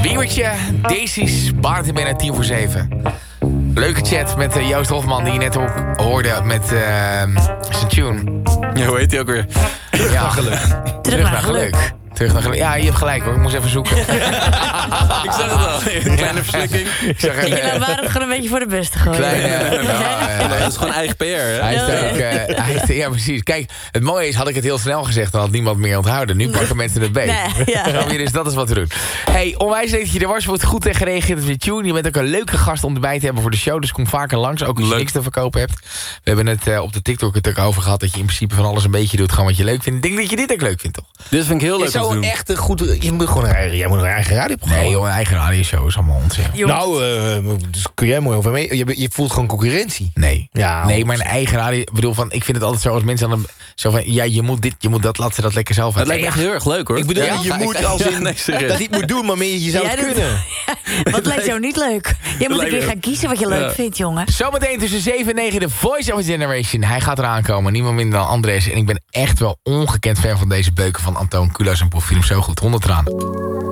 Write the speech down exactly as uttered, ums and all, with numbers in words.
Biebertje, Daisy's, Bart en bijna tien voor zeven. Leuke chat met uh, Joost Hofman, die je net ook hoorde met uh, zijn tune. Ja, hoe heet hij ook weer? Ja, geluk. Terug, Terug naar naar geluk. geluk. Terug naar geluk. Ja, je hebt gelijk hoor, ik moest even zoeken. Ik zag het al. Een kleine verslikking. Ik zag En je laat Barend gewoon een beetje voor de beste gooien. Kleine, uh, Ja, dat is gewoon eigen P R, hè? Hij heeft Ja. ook, uh, hij heeft, ja, precies. Kijk, het mooie is, had ik het heel snel gezegd, dan had niemand meer onthouden. Nu pakken mensen het beet. Nee, ja. Snap je? Dus dat is wat te doen. Hey, onwijs leuk dat je er was. Wordt goed tegen gereageerd op je tune. Je bent ook een leuke gast om erbij te hebben voor de show. Dus kom vaker langs, ook als je Leuk. niks te verkopen hebt. We hebben het uh, op de TikTok het ook over gehad, dat je in principe van alles een beetje doet, gewoon wat je leuk vindt. Ik denk dat je dit ook leuk vindt, toch? Dit vind ik heel Je leuk om te zou doen. echt een goed... Je moet gewoon een eigen, jij moet een eigen radioprogramma. Nee joh, een eigen radioshow is allemaal onzin. Jongens, Nou, uh, dus kun jij mooi over mee. Je, je voelt gewoon concurrentie. Nee. Ja, nee, maar een eigen radio... Ik bedoel, van, ik vind het altijd zo als mensen dan... Zo van, ja, je moet dit, je moet dat, laat ze dat lekker zelf Het uit. lijkt me echt heel erg leuk, hoor. Ik bedoel, Ja? je Ja, moet ik- als ja, in nee, serieus. dat niet moet doen, maar meer je zou Jij het doet- kunnen. wat lijkt jou niet leuk? Je moet een lijkt keer me- gaan kiezen wat je leuk Ja. vindt, jongen. Zometeen tussen zeven en negen de Voice of a Generation. Hij gaat eraan komen, niemand minder dan Andres. En ik ben echt wel ongekend fan van deze beuken van Antoon Kulas en Profiel. Zo goed, honderd traan.